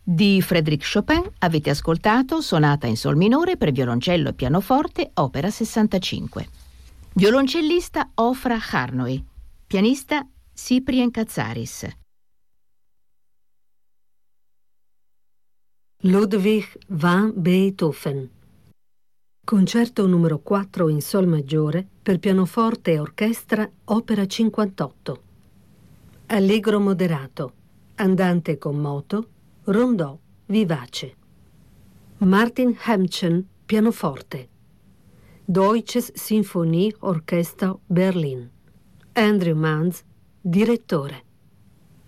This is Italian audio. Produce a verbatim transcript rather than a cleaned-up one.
Di Frédéric Chopin avete ascoltato Sonata in Sol minore per violoncello e pianoforte, opera sessantacinque. Violoncellista Ofra Harnoy, pianista Cyprien Katsaris. Ludwig van Beethoven. Concerto numero quattro in Sol maggiore per pianoforte e orchestra, opera cinquantotto. Allegro moderato, andante con moto, rondò vivace. Martin Hemchen, pianoforte. Deutsches Sinfonieorchester Berlin. Andrew Manz, direttore.